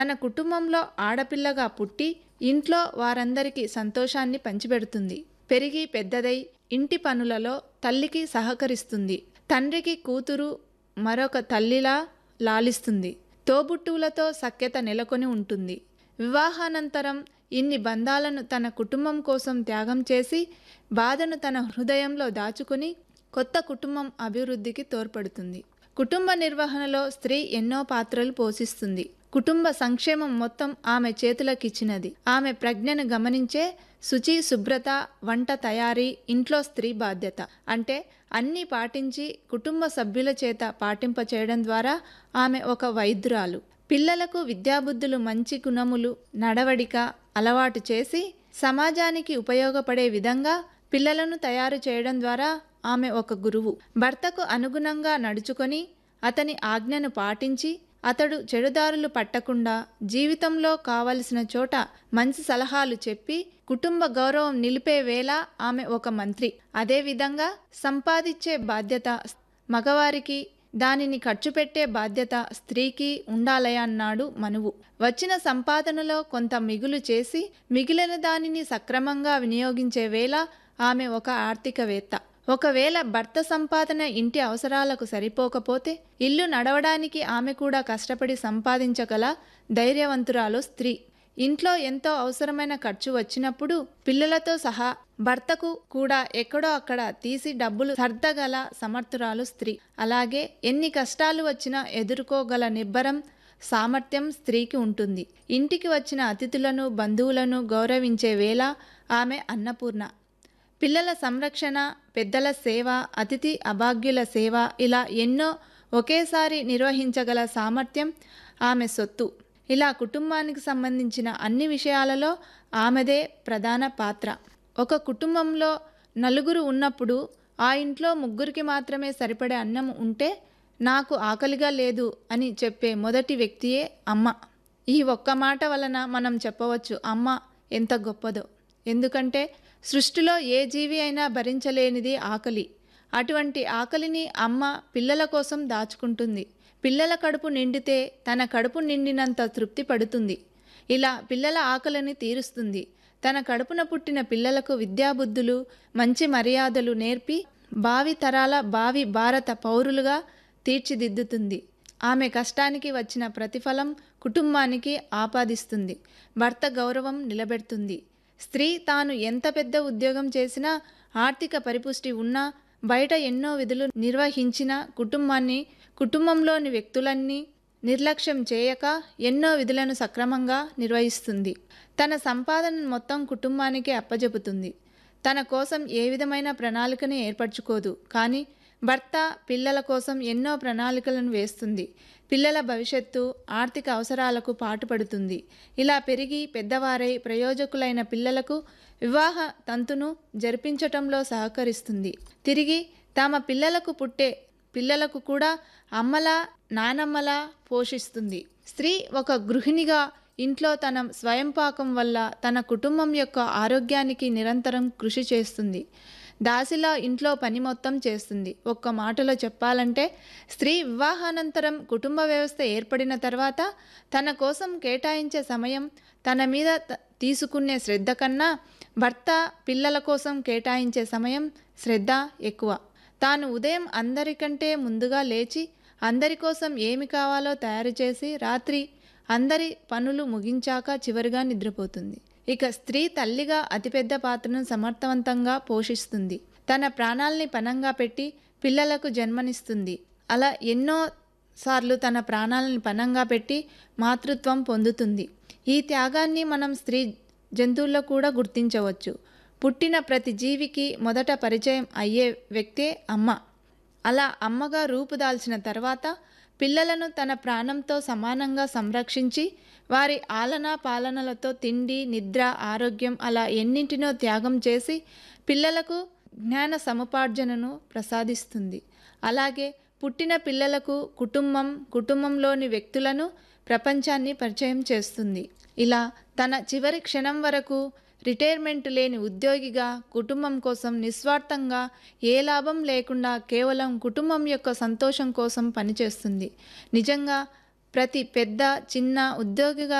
తన కుటుంబంలో ఆడపిల్లగా పుట్టి ఇంట్లో వారందరికీ సంతోషాన్ని పంచిపెడుతుంది. పెరిగి పెద్దదై ఇంటి పనులలో తల్లికి సహకరిస్తుంది. తండ్రికి కూతురు మరొక తల్లిలా లాలిస్తుంది. తోబుట్టువులతో సఖ్యత నెలకొని ఉంటుంది. వివాహానంతరం ఇన్ని బంధాలను తన కుటుంబం కోసం త్యాగం చేసి బాధను తన హృదయంలో దాచుకుని కొత్త కుటుంబం అభివృద్ధికి తోడ్పడుతుంది. కుటుంబ నిర్వహణలో స్త్రీ ఎన్నో పాత్రలు పోషిస్తుంది. కుటుంబ సంక్షేమం మొత్తం ఆమె చేతులకిచ్చినది. ఆమె ప్రజ్ఞను గమనించే శుచి, శుభ్రత, వంట తయారీ ఇంట్లో స్త్రీ బాధ్యత. అంటే అన్నీ పాటించి కుటుంబ సభ్యుల చేత పాటింప చేయడం ద్వారా ఆమె ఒక వైద్యురాలు. పిల్లలకు విద్యాబుద్ధులు, మంచి గుణములు, నడవడిక అలవాటు చేసి సమాజానికి ఉపయోగపడే విధంగా పిల్లలను తయారు చేయడం ద్వారా ఆమె ఒక గురువు. భర్తకు అనుగుణంగా నడుచుకొని అతని ఆజ్ఞను పాటించి అతడు చెడుదారులు పట్టకుండా జీవితంలో కావలసిన చోట మంచి సలహాలు చెప్పి కుటుంబ గౌరవం నిలిపే వేళ ఆమె ఒక మంత్రి. అదేవిధంగా సంపాదించే బాధ్యత మగవారికి, దానిని ఖర్చు పెట్టే బాధ్యత స్త్రీకి ఉండాలన్నాడు మనువు. వచ్చిన సంపాదనలో కొంత మిగులు చేసి మిగిలిన దానిని సక్రమంగా వినియోగించే వేళ ఆమె ఒక ఆర్థికవేత్త. ఒకవేళ భర్త సంపాదన ఇంటి అవసరాలకు సరిపోకపోతే ఇల్లు నడవడానికి ఆమె కూడా కష్టపడి సంపాదించగల ధైర్యవంతురాలు స్త్రీ. ఇంట్లో ఎంతో అవసరమైన ఖర్చు వచ్చినప్పుడు పిల్లలతో సహా భర్తకు కూడా ఎక్కడో అక్కడ తీసి డబ్బులు సర్దగల సమర్థురాలు స్త్రీ. అలాగే ఎన్ని కష్టాలు వచ్చినా ఎదుర్కోగల నిబ్బరం, సామర్థ్యం స్త్రీకి ఉంటుంది. ఇంటికి వచ్చిన అతిథులను, బంధువులను గౌరవించే వేళ ఆమె అన్నపూర్ణ. పిల్లల సంరక్షణ, పెద్దల సేవ, అతిథి అభాగ్యుల సేవ ఇలా ఎన్నో ఒకేసారి నిర్వహించగల సామర్థ్యం ఆమె సొత్తు. ఇలా కుటుంబానికి సంబంధించిన అన్ని విషయాలలో ఆమెదే ప్రధాన పాత్ర. ఒక కుటుంబంలో నలుగురు ఉన్నప్పుడు ఆ ఇంట్లో ముగ్గురికి మాత్రమే సరిపడే అన్నం ఉంటే నాకు ఆకలిగా లేదు అని చెప్పే మొదటి వ్యక్తియే అమ్మ. ఈ ఒక్క మాట వలన మనం చెప్పవచ్చు అమ్మ ఎంత గొప్పదో. ఎందుకంటే సృష్టిలో ఏ జీవి అయినా భరించలేనిది ఆకలి. అటువంటి ఆకలిని అమ్మ పిల్లల కోసం దాచుకుంటుంది. పిల్లల కడుపు నిండితే తన కడుపు నిండినంత తృప్తి పడుతుంది. ఇలా పిల్లల ఆకలిని తీరుస్తుంది. తన కడుపున పుట్టిన పిల్లలకు విద్యాబుద్ధులు, మంచి మర్యాదలు నేర్పి భావి తరాల భావి భారత పౌరులుగా తీర్చిదిద్దుతుంది. ఆమె కష్టానికి వచ్చిన ప్రతిఫలం కుటుంబానికి ఆపాదిస్తుంది. భర్త గౌరవం నిలబెడుతుంది. స్త్రీ తాను ఎంత పెద్ద ఉద్యోగం చేసినా, ఆర్థిక పరిపుష్టి ఉన్నా, బయట ఎన్నో విధులు నిర్వహించిన కుటుంబంలోని వ్యక్తులన్నీ నిర్లక్ష్యం చేయక ఎన్నో విధులను సక్రమంగా నిర్వహిస్తుంది. తన సంపాదన మొత్తం కుటుంబానికి అప్పజెపుతుంది. తన కోసం ఏ విధమైన ప్రణాళికను ఏర్పరచుకోదు. కానీ భర్త, పిల్లల కోసం ఎన్నో ప్రణాళికలను వేస్తుంది. పిల్లల భవిష్యత్తు, ఆర్థిక అవసరాలకు పాటుపడుతుంది. ఇలా పెరిగి పెద్దవారై ప్రయోజకులైన పిల్లలకు వివాహ తంతును జరిపించటంలో సహకరిస్తుంది. తిరిగి తమ పిల్లలకు పుట్టే పిల్లలకు కూడా అమ్మలా, నానమ్మలా పోషిస్తుంది. స్త్రీ ఒక గృహిణిగా ఇంట్లో తన స్వయంపాకం వల్ల తన కుటుంబం యొక్క ఆరోగ్యానికి నిరంతరం కృషి చేస్తుంది. దాసిలా ఇంట్లో పని మొత్తం చేస్తుంది. ఒక్క మాటలో చెప్పాలంటే స్త్రీ వివాహానంతరం కుటుంబ వ్యవస్థ ఏర్పడిన తర్వాత తన కోసం కేటాయించే సమయం, తన మీద తీసుకునే శ్రద్ధ కన్నా భర్త, పిల్లల కోసం కేటాయించే సమయం, శ్రద్ధ ఎక్కువ. తాను ఉదయం అందరికంటే ముందుగా లేచి అందరి కోసం ఏమి కావాలో తయారు చేసి రాత్రి అందరి పనులు ముగించాక చివరిగా నిద్రపోతుంది. ఇక స్త్రీ తల్లిగా అతిపెద్ద పాత్రను సమర్థవంతంగా పోషిస్తుంది. తన ప్రాణాల్ని పణంగా పెట్టి పిల్లలకు జన్మనిస్తుంది. అలా ఎన్నో సార్లు తన ప్రాణాలను పణంగా పెట్టి మాతృత్వం పొందుతుంది. ఈ త్యాగాన్ని మనం స్త్రీ జంతువుల్లో కూడా గుర్తించవచ్చు. పుట్టిన ప్రతి జీవికి మొదట పరిచయం అయ్యే వ్యక్తే అమ్మ. అలా అమ్మగా రూపుదాల్చిన తర్వాత పిల్లలను తన ప్రాణంతో సమానంగా సంరక్షించి వారి ఆలనా పాలనలతో తిండి, నిద్ర, ఆరోగ్యం అలా ఎన్నింటినో త్యాగం చేసి పిల్లలకు జ్ఞాన సముపార్జనను ప్రసాదిస్తుంది. అలాగే పుట్టిన పిల్లలకు కుటుంబంలోని వ్యక్తులను, ప్రపంచాన్ని పరిచయం చేస్తుంది. ఇలా తన చివరి క్షణం వరకు రిటైర్మెంట్ లేని ఉద్యోగిగా కుటుంబం కోసం నిస్వార్థంగా ఏ లాభం లేకుండా కేవలం కుటుంబం యొక్క సంతోషం కోసం పనిచేస్తుంది. నిజంగా ప్రతి పెద్ద చిన్న ఉద్యోగిగా